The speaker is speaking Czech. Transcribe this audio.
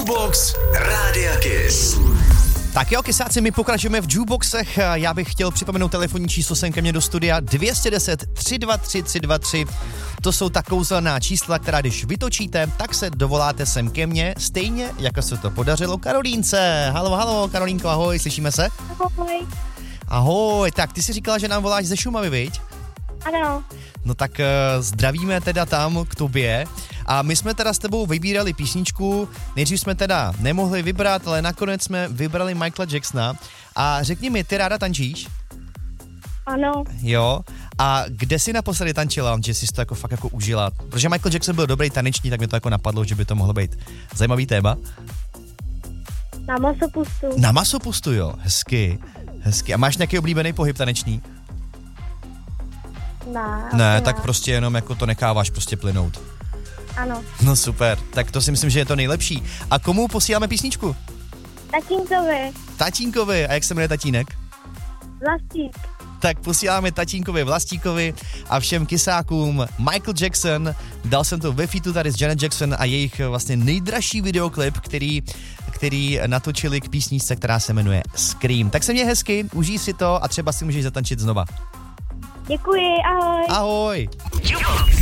Jukebox Rádia Kiss. Tak jo, kysáci, my pokračujeme v Jukeboxech. Já bych chtěl připomenout telefonní číslo sem ke mně do studia 210 323 323. To jsou ta kouzelná čísla, která když vytočíte, tak se dovoláte sem ke mně, stejně jako se to podařilo Karolínce. Halo, Karolínko, ahoj, slyšíme se? Ahoj. Ahoj, tak ty si říkala, že nám voláš ze Šumavy, viď? Ano. No tak zdravíme teda tam k tobě a my jsme teda s tebou vybírali písničku, nejdřív jsme teda nemohli vybrat, ale nakonec jsme vybrali Michaela Jacksona a řekni mi, ty ráda tančíš? Ano. Jo, a kde jsi naposledy tančila, že jsi to jako fakt jako užila? Protože Michael Jackson byl dobrý taneční, tak mi to jako napadlo, že by to mohlo být zajímavý téma. Na masopustu. Na masopustu, jo, hezky. A máš nějaký oblíbený pohyb taneční? Ne, tak prostě jenom jako to necháváš prostě plynout. Ano. No super, tak to si myslím, že je to nejlepší. A komu posíláme písničku? Tatínkovi. Tatínkovi. A jak se jmenuje tatínek? Vlastík. Tak posíláme tatínkovi Vlastíkovi a všem kysákům Michael Jackson. Dal jsem to ve featu tady s Janet Jackson a jejich vlastně nejdražší videoklip, který natočili k písničce, která se jmenuje Scream. Tak se mě hezky, užij si to a třeba si můžeš zatančit znova. Děkuji, ahoj. Ahoj. Jukebox.